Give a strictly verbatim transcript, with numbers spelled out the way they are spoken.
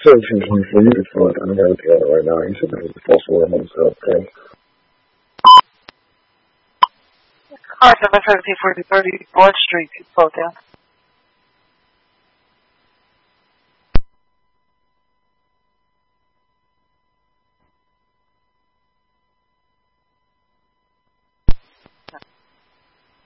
seventeen twenty-four, you can fill it. I don't got it together right now. You should make a false alarm on stuff, okay? Car seven seventeen forty thirty Broad Street, Philadelphia.